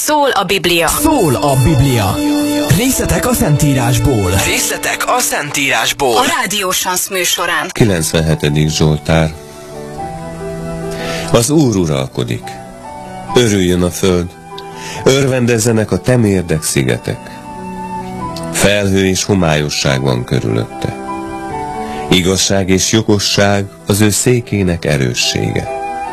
Szól a Biblia. Szól a Biblia. Részletek a Szentírásból. Részletek a Szentírásból. A Rádió Sansz műsorán. 97. Zsoltár. Az Úr uralkodik. Örüljön a föld, örvendezzenek a temérdek szigetek. Felhő és homályosság van körülötte. Igazság és jogosság az ő székének erőssége.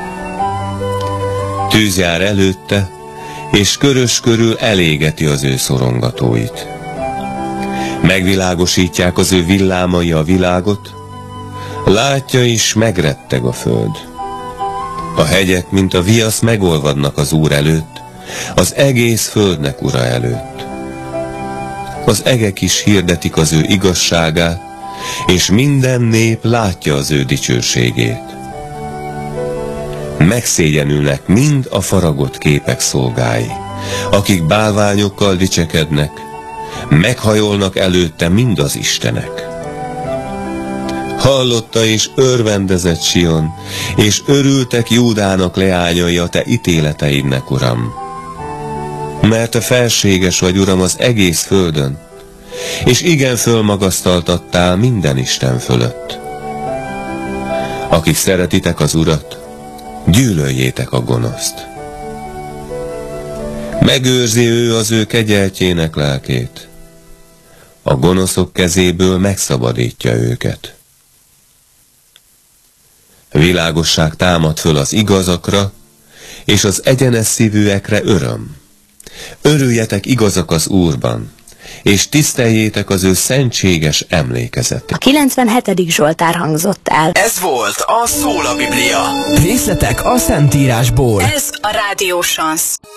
Tűz jár előtte, és körös körül elégeti az ő szorongatóit. Megvilágosítják az ő villámai a világot, látja is, megretteg a föld. A hegyek, mint a viasz, megolvadnak az Úr előtt, az egész földnek ura előtt. Az egek is hirdetik az ő igazságát, és minden nép látja az ő dicsőségét. Megszégyenülnek mind a faragott képek szolgái, akik bálványokkal dicsekednek, meghajolnak előtte mind az istenek. Hallotta és örvendezett Sion, és örültek Júdának leányai a te ítéleteidnek, Uram. Mert te felséges vagy, Uram, az egész földön, és igen fölmagasztaltattál minden Isten fölött. Akik szeretitek az Urat, gyűlöljétek a gonoszt. Megőrzi ő az ő kegyeltjének lelkét, a gonoszok kezéből megszabadítja őket. Világosság támad föl az igazakra, és az egyenes szívűekre öröm. Örüljetek igazak az Úrban, és tiszteljétek az ő szentséges emlékezetét. A 97. Zsoltár hangzott el. Ez volt a Szól a Biblia. Részletek a Szentírásból. Ez a Rádió Sansz.